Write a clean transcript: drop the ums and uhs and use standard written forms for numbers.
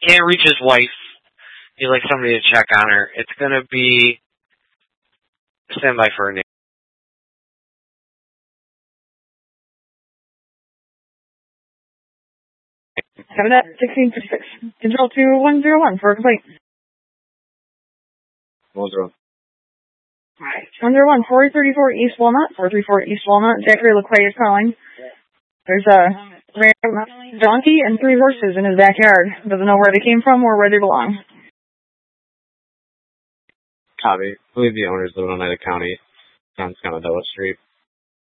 can't reach his wife. He'd like somebody to check on her. It's going to be standby for a name. 1666. Control 2101 for a complaint. 101. Alright. 101, 434 East Walnut, 434 East Walnut. Zachary LeQuay is calling. There's a random donkey and 3 horses in his backyard. Doesn't know where they came from or where they belong. Copy. I believe the owners live in Oneida County on Scandadola Street.